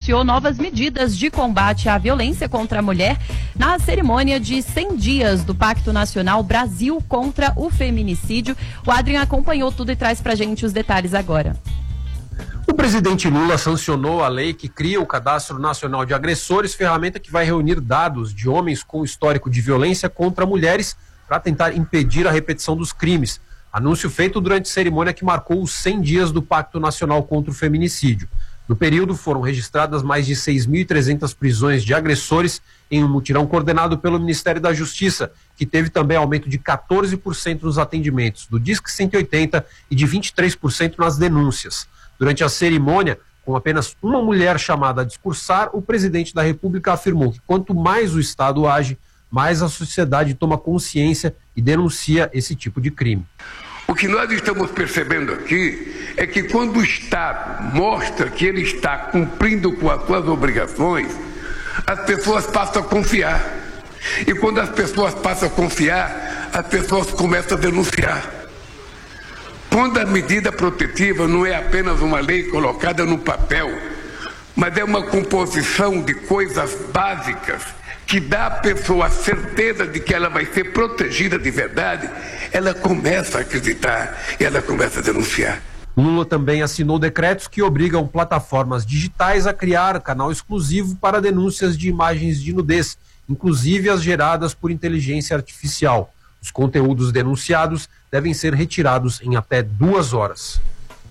anunciou novas medidas de combate à violência contra a mulher na cerimônia de 100 dias do Pacto Nacional Brasil contra o Feminicídio. O Adrian acompanhou tudo e traz pra gente os detalhes agora. O presidente Lula sancionou a lei que cria o Cadastro Nacional de Agressores, ferramenta que vai reunir dados de homens com histórico de violência contra mulheres para tentar impedir a repetição dos crimes. Anúncio feito durante cerimônia que marcou os 100 dias do Pacto Nacional contra o Feminicídio. No período, foram registradas mais de 6.300 prisões de agressores em um mutirão coordenado pelo Ministério da Justiça, que teve também aumento de 14% nos atendimentos do Disque 180 e de 23% nas denúncias. Durante a cerimônia, com apenas uma mulher chamada a discursar, o presidente da República afirmou que quanto mais o Estado age, mais a sociedade toma consciência e denuncia esse tipo de crime. O que nós estamos percebendo aqui é que quando o Estado mostra que ele está cumprindo com as suas obrigações, as pessoas passam a confiar. E quando as pessoas passam a confiar, as pessoas começam a denunciar. Quando a medida protetiva não é apenas uma lei colocada no papel, mas é uma composição de coisas básicas que dá à pessoa a certeza de que ela vai ser protegida de verdade, ela começa a acreditar e ela começa a denunciar. Lula também assinou decretos que obrigam plataformas digitais a criar canal exclusivo para denúncias de imagens de nudez, inclusive as geradas por inteligência artificial. Os conteúdos denunciados devem ser retirados em até 2 horas.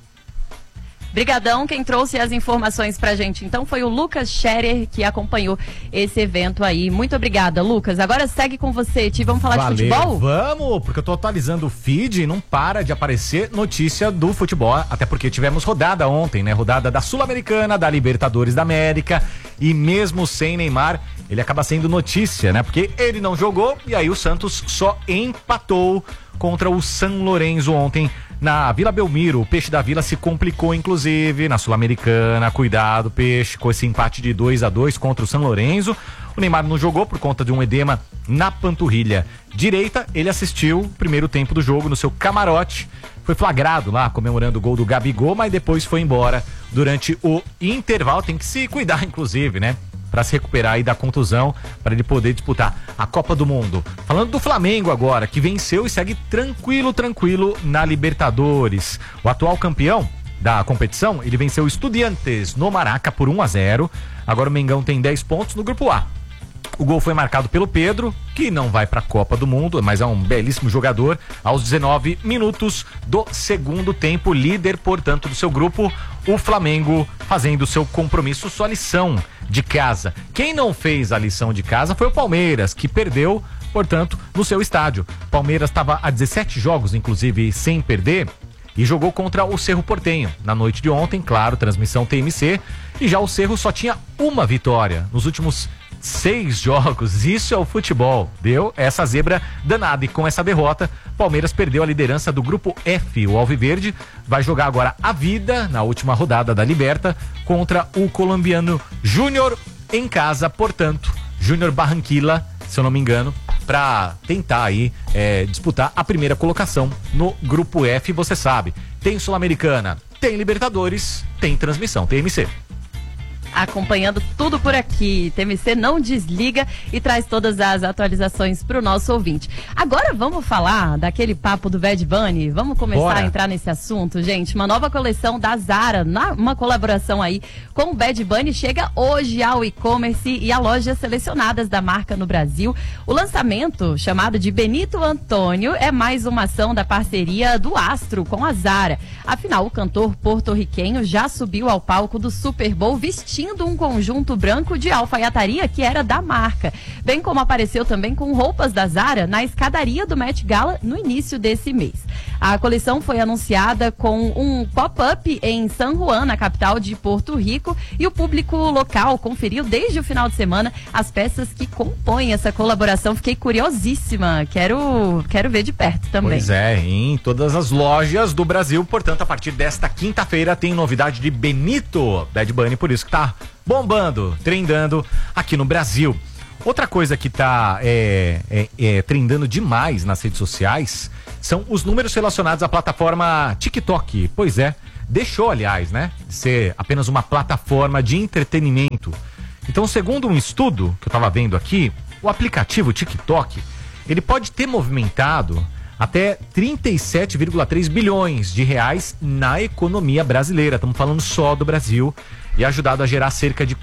Brigadão, quem trouxe as informações pra gente então foi o Lucas Scherer, que acompanhou esse evento aí. Muito obrigada, Lucas. Agora segue com você, Ti. Vamos falar de futebol? Vamos, porque eu tô atualizando o feed e não para de aparecer notícia do futebol, até porque tivemos rodada ontem, né? Rodada da Sul-Americana, da Libertadores da América, e mesmo sem Neymar, ele acaba sendo notícia, né? Porque ele não jogou e aí o Santos só empatou contra o San Lorenzo ontem na Vila Belmiro. O Peixe da Vila se complicou, inclusive, na Sul-Americana. Cuidado, Peixe, com esse empate de 2-2 contra o San Lorenzo. O Neymar não jogou por conta de um edema na panturrilha direita. Ele assistiu o primeiro tempo do jogo no seu camarote. Foi flagrado lá, comemorando o gol do Gabigol, mas depois foi embora durante o intervalo. Tem que se cuidar, inclusive, né? Para se recuperar aí da contusão, para ele poder disputar a Copa do Mundo. Falando do Flamengo agora, que venceu e segue tranquilo na Libertadores. O atual campeão da competição, ele venceu o Estudiantes no Maraca por 1-0. Agora o Mengão tem 10 pontos no grupo A. O gol foi marcado pelo Pedro, que não vai para a Copa do Mundo, mas é um belíssimo jogador. Aos 19 minutos do segundo tempo, líder, portanto, do seu grupo, o Flamengo fazendo seu compromisso, sua lição de casa. Quem não fez a lição de casa foi o Palmeiras, que perdeu, portanto, no seu estádio. Palmeiras estava há 17 jogos, inclusive, sem perder, e jogou contra o Cerro Porteño na noite de ontem, claro, transmissão TMC, e já o Cerro só tinha uma vitória nos últimos 6 jogos. Isso é o futebol, deu essa zebra danada, e com essa derrota, Palmeiras perdeu a liderança do grupo F. O Alviverde vai jogar agora a vida na última rodada da Liberta contra o colombiano Júnior em casa, portanto, Júnior Barranquilla, se eu não me engano, para tentar aí disputar a primeira colocação no grupo F. Você sabe, tem Sul-Americana, tem Libertadores, tem transmissão TMC. Acompanhando tudo por aqui. TMC não desliga e traz todas as atualizações para o nosso ouvinte. Agora vamos falar daquele papo do Bad Bunny. Vamos começar a entrar nesse assunto, gente. Uma nova coleção da Zara, uma colaboração aí com o Bad Bunny, chega hoje ao e-commerce e a lojas selecionadas da marca no Brasil. O lançamento, chamado de Benito Antônio, é mais uma ação da parceria do Astro com a Zara. Afinal, o cantor porto-riquenho já subiu ao palco do Super Bowl vestindo um conjunto branco de alfaiataria que era da marca, bem como apareceu também com roupas da Zara na escadaria do Met Gala no início desse mês. A coleção foi anunciada com um pop-up em San Juan, na capital de Porto Rico, e o público local conferiu desde o final de semana as peças que compõem essa colaboração. Fiquei curiosíssima, quero ver de perto também. Pois é, em todas as lojas do Brasil. Portanto, a partir desta quinta-feira tem novidade de Benito, Bad Bunny, por isso que tá bombando, trendando aqui no Brasil. Outra coisa que tá trendando demais nas redes sociais são os números relacionados à plataforma TikTok. Pois é, deixou, aliás, né, de ser apenas uma plataforma de entretenimento. Então, segundo um estudo que eu estava vendo aqui, o aplicativo TikTok, ele pode ter movimentado até 37,3 bilhões de reais na economia brasileira. Estamos falando só do Brasil. E ajudado a gerar cerca de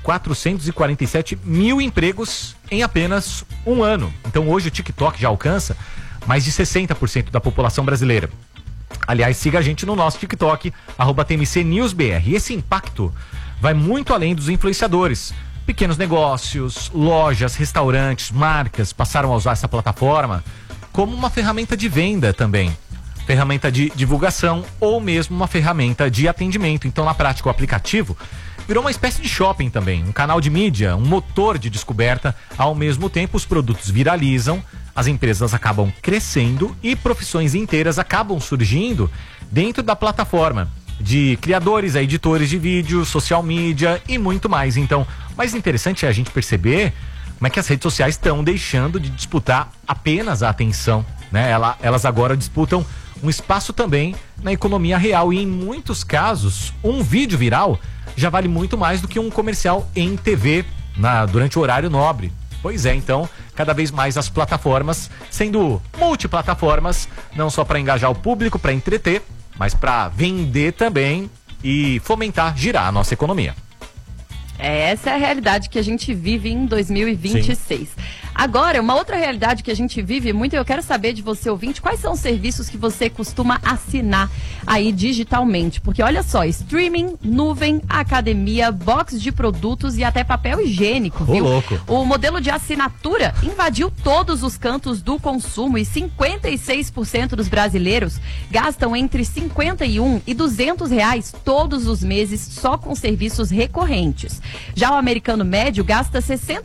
447 mil empregos em apenas um ano. Então hoje o TikTok já alcança mais de 60% da população brasileira. Aliás, siga a gente no nosso TikTok, @TMCNewsBR. E esse impacto vai muito além dos influenciadores. Pequenos negócios, lojas, restaurantes, marcas passaram a usar essa plataforma como uma ferramenta de venda também. Ferramenta de divulgação ou mesmo uma ferramenta de atendimento. Então, na prática, o aplicativo virou uma espécie de shopping também, um canal de mídia, um motor de descoberta. Ao mesmo tempo, os produtos viralizam, as empresas acabam crescendo e profissões inteiras acabam surgindo dentro da plataforma, de criadores a editores de vídeo, social media e muito mais. Então, o mais interessante é a gente perceber como é que as redes sociais estão deixando de disputar apenas a atenção, né? Elas agora disputam um espaço também na economia real e em muitos casos um vídeo viral já vale muito mais do que um comercial em TV durante o horário nobre. Pois é, então cada vez mais as plataformas sendo multiplataformas, não só para engajar o público, para entreter, mas para vender também e fomentar, girar a nossa economia. Essa é a realidade que a gente vive em 2026. Sim. Agora, uma outra realidade que a gente vive muito, eu quero saber de você, ouvinte, quais são os serviços que você costuma assinar aí digitalmente? Porque olha só, streaming, nuvem, academia, box de produtos e até papel higiênico, viu? Louco. O modelo de assinatura invadiu todos os cantos do consumo e 56% dos brasileiros gastam entre R$51 e R$200 todos os meses só com serviços recorrentes. Já o americano médio gasta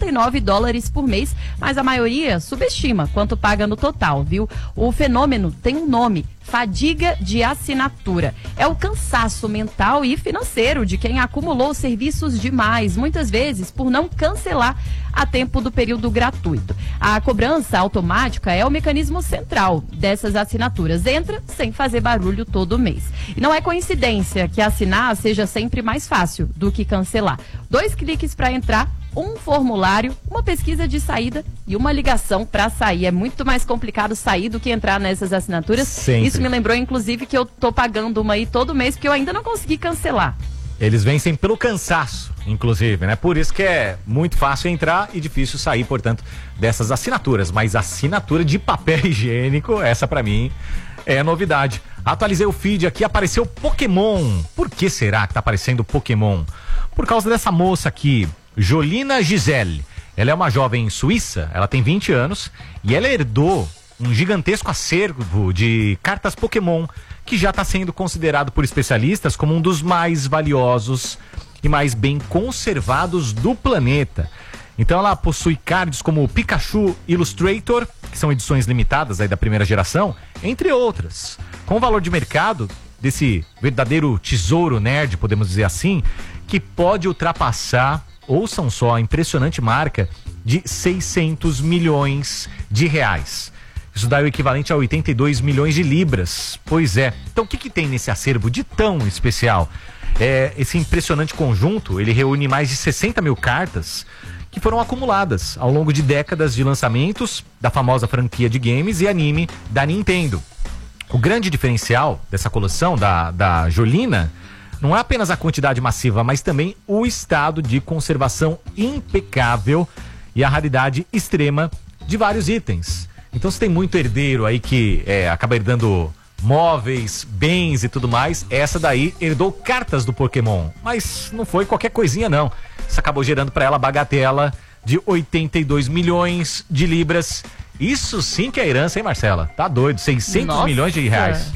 $69 por mês, mas a maioria subestima quanto paga no total, viu? O fenômeno tem um nome: fadiga de assinatura. É o cansaço mental e financeiro de quem acumulou serviços demais, muitas vezes por não cancelar a tempo do período gratuito. A cobrança automática é o mecanismo central dessas assinaturas. Entra sem fazer barulho todo mês. E não é coincidência que assinar seja sempre mais fácil do que cancelar. 2 cliques para entrar, um formulário, uma pesquisa de saída e uma ligação para sair. É muito mais complicado sair do que entrar nessas assinaturas. Sempre. Isso me lembrou, inclusive, que eu tô pagando uma aí todo mês, porque eu ainda não consegui cancelar. Eles vencem pelo cansaço, inclusive, né? Por isso que é muito fácil entrar e difícil sair, portanto, dessas assinaturas. Mas assinatura de papel higiênico, essa pra mim é novidade. Atualizei o feed aqui, apareceu Pokémon. Por que será que tá aparecendo Pokémon? Por causa dessa moça aqui, Jolina Gisele. Ela é uma jovem suíça, ela tem 20 anos e ela herdou um gigantesco acervo de cartas Pokémon que já está sendo considerado por especialistas como um dos mais valiosos e mais bem conservados do planeta. Então ela possui cards como Pikachu Illustrator, que são edições limitadas aí da primeira geração, entre outras. Com o valor de mercado desse verdadeiro tesouro nerd, podemos dizer assim, que pode ultrapassar, ouçam só, a impressionante marca de 600 milhões de reais. Isso dá o equivalente a 82 milhões de libras. Pois é. Então o que tem nesse acervo de tão especial? Esse impressionante conjunto, ele reúne mais de 60 mil cartas que foram acumuladas ao longo de décadas de lançamentos da famosa franquia de games e anime da Nintendo. O grande diferencial dessa coleção da Jolina não é apenas a quantidade massiva, mas também o estado de conservação impecável e a raridade extrema de vários itens. Então se tem muito herdeiro aí que acaba herdando móveis, bens e tudo mais, essa daí herdou cartas do Pokémon, mas não foi qualquer coisinha não. Isso acabou gerando para ela a bagatela de 82 milhões de libras. Isso sim que é herança, hein, Marcela? Tá doido, 600 Nossa. milhões de reais.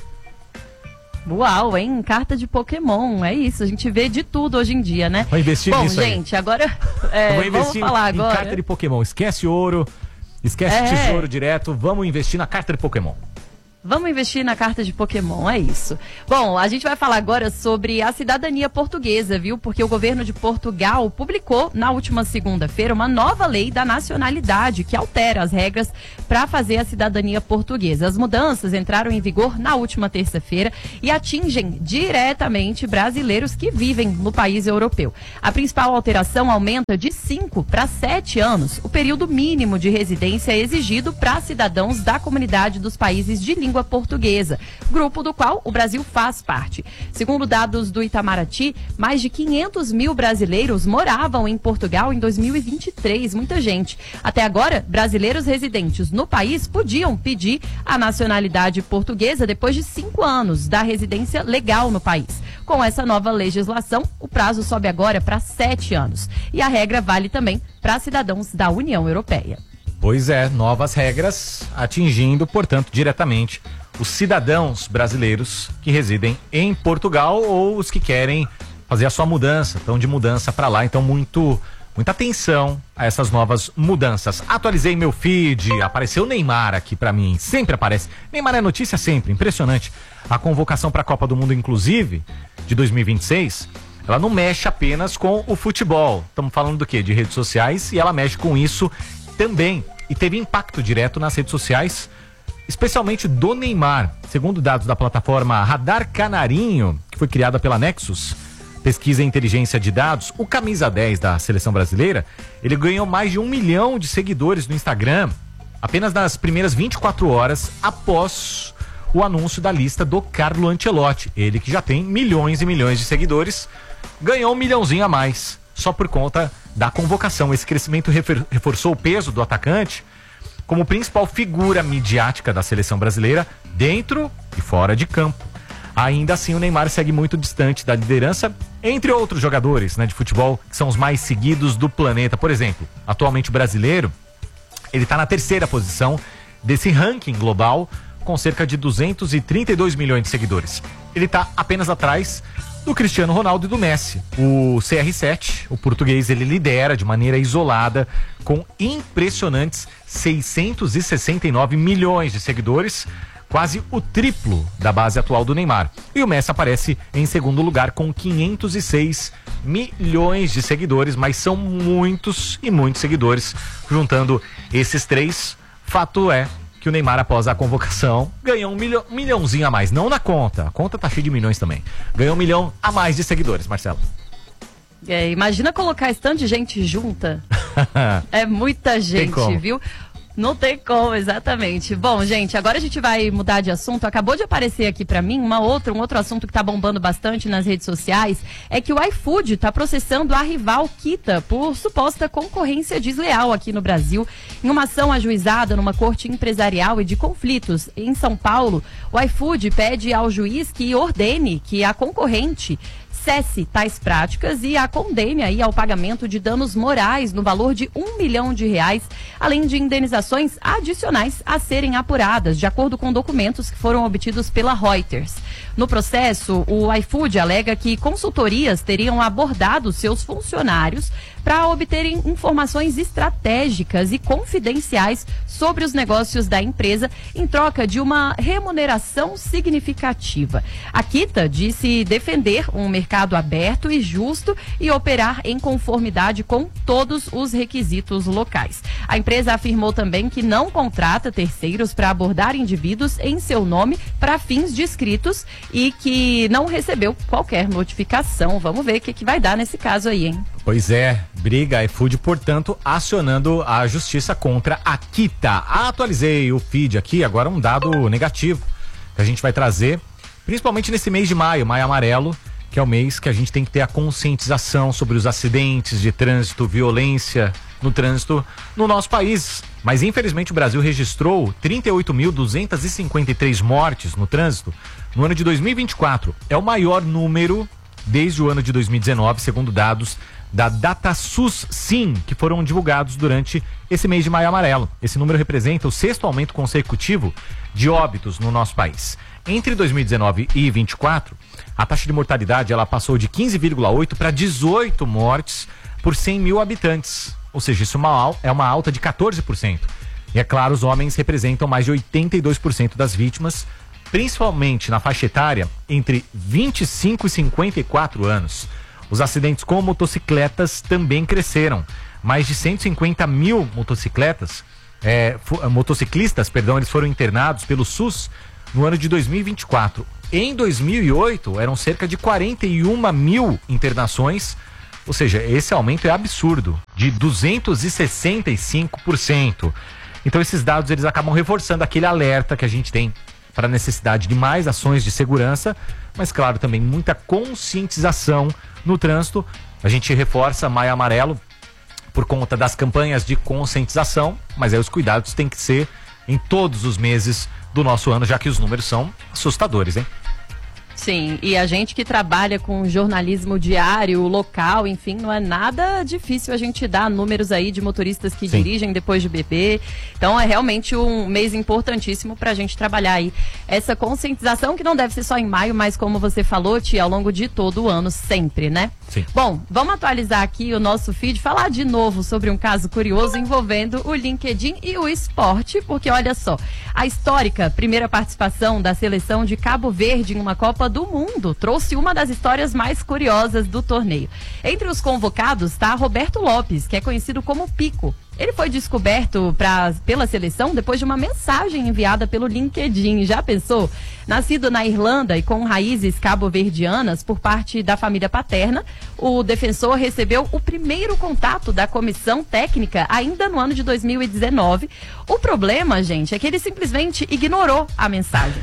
Uau, hein? Carta de Pokémon, é isso, a gente vê de tudo hoje em dia, né? Vou investir nisso aí. Bom, gente, agora vou investir vamos falar em agora. carta de Pokémon. Esquece ouro, esquece tesouro direto, vamos investir na carta de Pokémon. Vamos investir na carta de Pokémon, é isso. Bom, a gente vai falar agora sobre a cidadania portuguesa, viu? Porque o governo de Portugal publicou na última segunda-feira uma nova lei da nacionalidade que altera as regras para fazer a cidadania portuguesa. As mudanças entraram em vigor na última terça-feira e atingem diretamente brasileiros que vivem no país europeu. A principal alteração aumenta de 5 para 7 anos o período mínimo de residência exigido para cidadãos da comunidade dos países de língua portuguesa, grupo do qual o Brasil faz parte. Segundo dados do Itamaraty, mais de 500 mil brasileiros moravam em Portugal em 2023, muita gente. Até agora, brasileiros residentes no país podiam pedir a nacionalidade portuguesa depois de 5 anos da residência legal no país. Com essa nova legislação, o prazo sobe agora para 7 anos. E a regra vale também para cidadãos da União Europeia. Pois é, novas regras atingindo, portanto, diretamente os cidadãos brasileiros que residem em Portugal ou os que querem fazer a sua mudança, estão de mudança para lá. Então, muita atenção a essas novas mudanças. Atualizei meu feed, apareceu o Neymar aqui para mim, sempre aparece. Neymar é notícia sempre, impressionante. A convocação para a Copa do Mundo, inclusive, de 2026, ela não mexe apenas com o futebol. Estamos falando do quê? De redes sociais, e ela mexe com isso também. E teve impacto direto nas redes sociais, especialmente do Neymar. Segundo dados da plataforma Radar Canarinho, que foi criada pela Nexus, pesquisa e inteligência de dados, o camisa 10 da seleção brasileira, ele ganhou mais de 1 milhão de seguidores no Instagram, apenas nas primeiras 24 horas após o anúncio da lista do Carlo Ancelotti. Ele que já tem milhões e milhões de seguidores, ganhou 1 milhãozinho a mais, só por conta da convocação. Esse crescimento reforçou o peso do atacante como principal figura midiática da seleção brasileira, dentro e fora de campo. Ainda assim, o Neymar segue muito distante da liderança, entre outros jogadores, né, de futebol, que são os mais seguidos do planeta. Por exemplo, atualmente o brasileiro, ele está na 3ª posição desse ranking global, com cerca de 232 milhões de seguidores. Ele está apenas atrás do Cristiano Ronaldo e do Messi. O CR7, o português, ele lidera de maneira isolada com impressionantes 669 milhões de seguidores, quase o triplo da base atual do Neymar. E o Messi aparece em segundo lugar com 506 milhões de seguidores, mas são muitos e muitos seguidores. Juntando esses três, fato é que o Neymar, após a convocação, ganhou um milhãozinho a mais. Não na conta, a conta tá cheia de milhões também. Ganhou 1 milhão a mais de seguidores, Marcelo. Imagina colocar esse tanto de gente junta. É muita gente, viu? Não tem como, exatamente. Bom, gente, agora a gente vai mudar de assunto. Acabou de aparecer aqui pra mim um outro assunto que tá bombando bastante nas redes sociais, é que o iFood tá processando a rival Kita por suposta concorrência desleal aqui no Brasil. Em uma ação ajuizada numa corte empresarial e de conflitos em São Paulo, o iFood pede ao juiz que ordene que a concorrente cesse tais práticas e a condene aí ao pagamento de danos morais no valor de R$1 milhão, além de indenizações adicionais a serem apuradas, de acordo com documentos que foram obtidos pela Reuters. No processo, o iFood alega que consultorias teriam abordado seus funcionários para obterem informações estratégicas e confidenciais sobre os negócios da empresa em troca de uma remuneração significativa. A Kita disse defender um mercado aberto e justo e operar em conformidade com todos os requisitos locais. A empresa afirmou também que não contrata terceiros para abordar indivíduos em seu nome para fins descritos e que não recebeu qualquer notificação. Vamos ver o que vai dar nesse caso aí, hein? Pois é, briga iFood, portanto, acionando a justiça contra a Kita. Atualizei o feed aqui, agora um dado negativo que a gente vai trazer, principalmente nesse mês de maio, maio amarelo, que é o mês que a gente tem que ter a conscientização sobre os acidentes de trânsito, violência no trânsito no nosso país. Mas infelizmente o Brasil registrou 38.253 mortes no trânsito no ano de 2024. É o maior número desde o ano de 2019, segundo dados da DataSUS Sim, que foram divulgados durante esse mês de maio amarelo. Esse número representa o 6º aumento consecutivo de óbitos no nosso país. Entre 2019 e 2024, a taxa de mortalidade ela passou de 15,8 para 18 mortes por 100 mil habitantes. Ou seja, isso é uma alta de 14%. E é claro, os homens representam mais de 82% das vítimas, principalmente na faixa etária entre 25 e 54 anos. Os acidentes com motocicletas também cresceram. Mais de 150 mil motociclistas, eles foram internados pelo SUS no ano de 2024. Em 2008, eram cerca de 41 mil internações, ou seja, esse aumento é absurdo, de 265%. Então esses dados eles acabam reforçando aquele alerta que a gente tem para a necessidade de mais ações de segurança, mas claro, também muita conscientização no trânsito. A gente reforça Maio Amarelo por conta das campanhas de conscientização, mas aí os cuidados têm que ser em todos os meses do nosso ano, já que os números são assustadores, hein? Sim, e a gente que trabalha com jornalismo diário, local, enfim, não é nada difícil a gente dar números aí de motoristas que dirigem depois de beber. Então é realmente um mês importantíssimo para a gente trabalhar aí essa conscientização, que não deve ser só em maio, mas como você falou, Tia, ao longo de todo o ano, sempre, né? Sim. Bom, vamos atualizar aqui o nosso feed, falar de novo sobre um caso curioso envolvendo o LinkedIn e o esporte, porque olha só, a histórica primeira participação da seleção de Cabo Verde em uma Copa do Mundo trouxe uma das histórias mais curiosas do torneio. Entre os convocados está Roberto Lopes, que é conhecido como Pico. Ele foi descoberto pela seleção depois de uma mensagem enviada pelo LinkedIn. Já pensou? Nascido na Irlanda e com raízes cabo-verdianas por parte da família paterna, o defensor recebeu o primeiro contato da comissão técnica ainda no ano de 2019. O problema, gente, é que ele simplesmente ignorou a mensagem.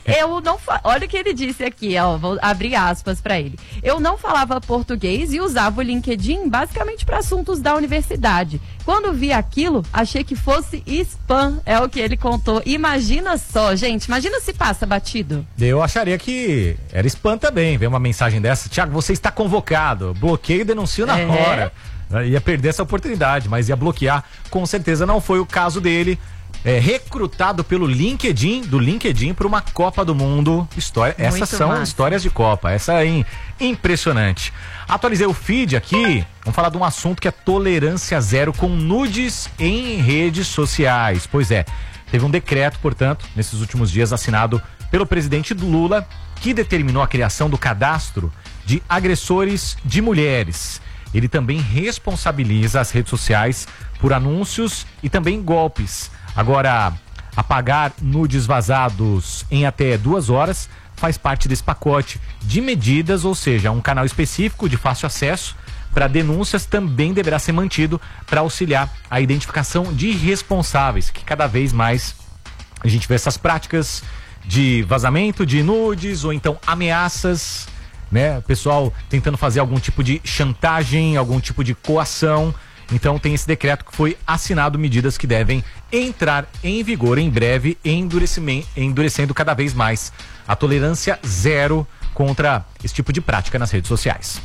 Olha o que ele disse aqui, ó, vou abrir aspas para ele. Eu não falava português e usava o LinkedIn basicamente para assuntos da universidade. Quando vi aquilo, achei que fosse spam, é o que ele contou. Imagina só, gente, imagina se passa batido. Eu acharia que era spam também, ver uma mensagem dessa. Tiago, você está convocado, bloqueio e denuncio na hora. Ia perder essa oportunidade, mas ia bloquear. Com certeza não foi o caso dele. Recrutado pelo LinkedIn para uma Copa do Mundo. Essas são massa. Histórias de Copa. Essa é impressionante. Atualizei o feed aqui. Vamos falar de um assunto que é tolerância zero com nudes em redes sociais. Pois é, teve um decreto, portanto, nesses últimos dias assinado pelo presidente Lula, que determinou a criação do cadastro de agressores de mulheres. Ele também responsabiliza as redes sociais por anúncios e também golpes. Agora, apagar nudes vazados em até 2 horas faz parte desse pacote de medidas, ou seja, um canal específico de fácil acesso para denúncias também deverá ser mantido para auxiliar a identificação de responsáveis, que cada vez mais a gente vê essas práticas de vazamento de nudes ou então ameaças, né? O pessoal tentando fazer algum tipo de chantagem, algum tipo de coação. Então tem esse decreto que foi assinado, medidas que devem entrar em vigor em breve, endurecendo cada vez mais a tolerância zero contra esse tipo de prática nas redes sociais.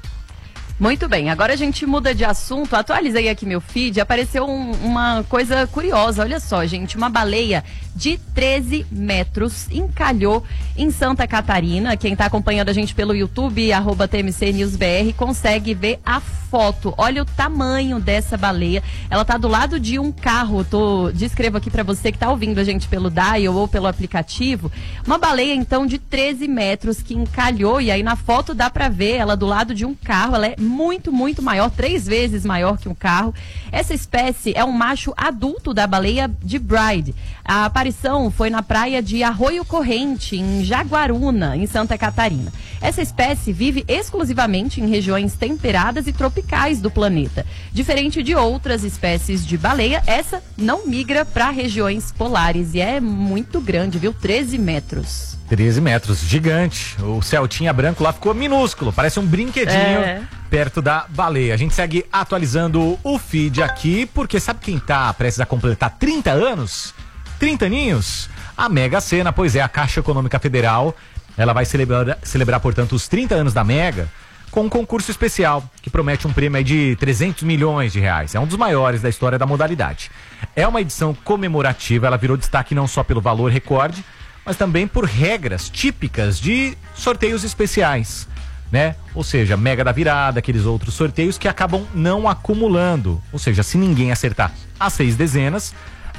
Muito bem, agora a gente muda de assunto. Atualizei aqui meu feed, apareceu uma coisa curiosa. Olha só, gente, uma baleia de 13 metros encalhou em Santa Catarina. Quem está acompanhando a gente pelo YouTube, @TMCNewsBR, consegue ver a foto. Olha o tamanho dessa baleia. Ela está do lado de um carro. Descrevo aqui para você que está ouvindo a gente pelo dial ou pelo aplicativo. Uma baleia, então, de 13 metros que encalhou. E aí na foto dá para ver ela do lado de um carro. Ela é muito, muito maior, 3 vezes maior que um carro. Essa espécie é um macho adulto da baleia de Bride. A aparição foi na praia de Arroio Corrente, em Jaguaruna, em Santa Catarina. Essa espécie vive exclusivamente em regiões temperadas e tropicais do planeta. Diferente de outras espécies de baleia, essa não migra para regiões polares e é muito grande, viu? 13 metros. 13 metros, gigante. O Celtinha branco lá ficou minúsculo, parece um brinquedinho perto da baleia. A gente segue atualizando o feed aqui, porque sabe quem tá prestes a completar 30 anos? 30 aninhos? A Mega Sena, pois é, a Caixa Econômica Federal, ela vai celebrar, portanto, os 30 anos da Mega com um concurso especial que promete um prêmio aí de 300 milhões de reais. É um dos maiores da história da modalidade. É uma edição comemorativa, ela virou destaque não só pelo valor recorde, mas também por regras típicas de sorteios especiais, né? Ou seja, Mega da Virada, aqueles outros sorteios que acabam não acumulando. Ou seja, se ninguém acertar as 6 dezenas,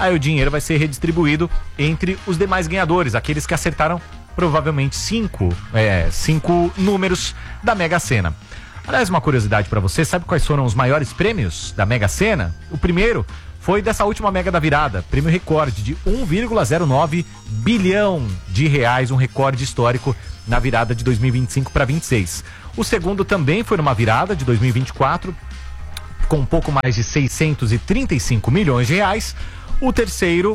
aí o dinheiro vai ser redistribuído entre os demais ganhadores, aqueles que acertaram provavelmente cinco números da Mega Sena. Aliás, uma curiosidade para você, sabe quais foram os maiores prêmios da Mega Sena? O primeiro foi dessa última Mega da Virada, prêmio recorde de 1,09 bilhão de reais, um recorde histórico na virada de 2025 para 26. O segundo também foi numa virada de 2024, com um pouco mais de 635 milhões de reais. O terceiro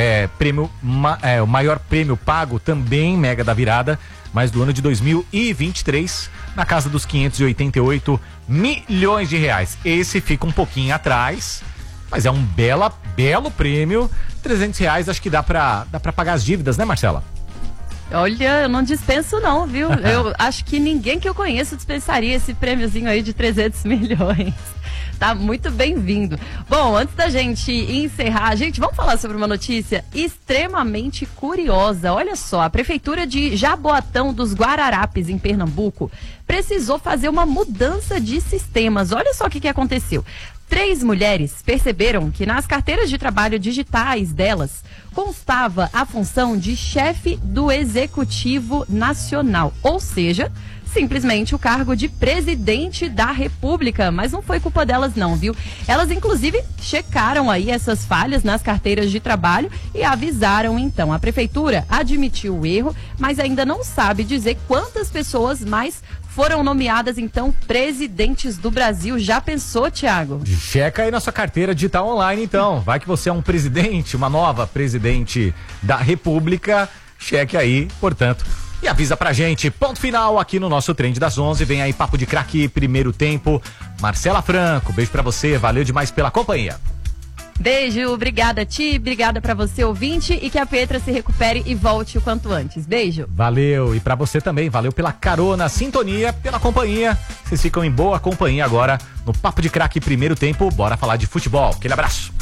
o maior prêmio pago também Mega da Virada, mas do ano de 2023, na casa dos 588 milhões de reais. Esse fica um pouquinho atrás, mas é um belo prêmio. R$300, acho que dá pra pagar as dívidas, né, Marcela? Olha, eu não dispenso não, viu? Eu acho que ninguém que eu conheço dispensaria esse prêmiozinho aí de 300 milhões. Tá muito bem-vindo. Bom, antes da gente encerrar, vamos falar sobre uma notícia extremamente curiosa. Olha só, a Prefeitura de Jaboatão dos Guararapes, em Pernambuco, precisou fazer uma mudança de sistemas. Olha só o que aconteceu. 3 mulheres perceberam que nas carteiras de trabalho digitais delas constava a função de chefe do Executivo Nacional, ou seja, simplesmente o cargo de presidente da República, mas não foi culpa delas não, viu? Elas inclusive checaram aí essas falhas nas carteiras de trabalho e avisaram então. A prefeitura admitiu o erro, mas ainda não sabe dizer quantas pessoas mais foram nomeadas, então, presidentes do Brasil. Já pensou, Thiago? Checa aí na sua carteira digital online, então. Vai que você é um presidente, uma nova presidente da República. Cheque aí, portanto, e avisa pra gente. Ponto final aqui no nosso Trend das 11. Vem aí Papo de Craque, primeiro tempo. Marcela Franco, beijo pra você. Valeu demais pela companhia. Beijo, obrigada, Ti, obrigada pra você, ouvinte, e que a Petra se recupere e volte o quanto antes. Beijo. Valeu, e pra você também, valeu pela carona, sintonia, pela companhia. Vocês ficam em boa companhia agora no Papo de Craque primeiro tempo. Bora falar de futebol. Aquele abraço.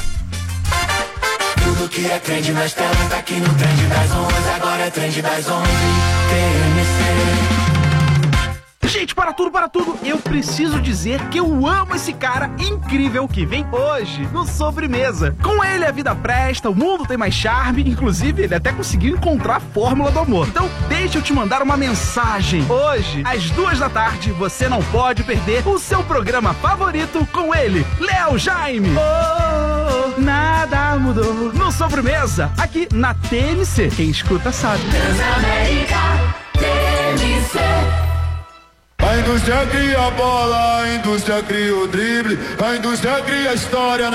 Tudo que é trend nas telas tá aqui no Trend das 11. Agora é Trend das 11. TMC. Gente, para tudo, eu preciso dizer que eu amo esse cara incrível que vem hoje no Sobremesa. Com ele a vida presta, o mundo tem mais charme, inclusive ele até conseguiu encontrar a fórmula do amor. Então deixa eu te mandar uma mensagem. Hoje, às 14h, você não pode perder o seu programa favorito com ele, Léo Jaime. Oh, nada mudou no Sobremesa, aqui na TMC. Quem escuta sabe. Transamérica, TMC. A indústria cria a bola, a indústria cria o drible, a indústria cria a história.